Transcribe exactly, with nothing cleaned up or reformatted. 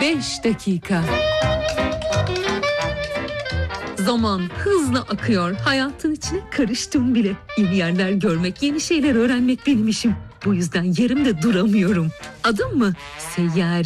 beş dakika. Zaman hızla akıyor. Hayatın içine karıştım bile. Yeni yerler görmek, yeni şeyler öğrenmek benim işim. Bu yüzden yerimde duramıyorum. Adım mı? Seyyare.